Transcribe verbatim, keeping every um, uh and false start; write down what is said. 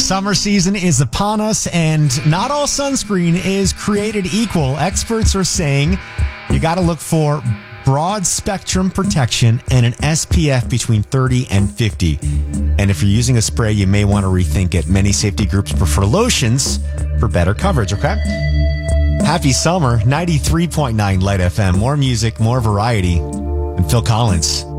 Summer season is upon us, and not all sunscreen is created equal. Experts are saying you got to look for broad spectrum protection and an S P F between thirty and fifty. And if you're using a spray, you may want to rethink it. Many safety groups prefer lotions for better coverage, okay? Happy summer. ninety-three point nine Light F M. More music, more variety. And Phil Collins.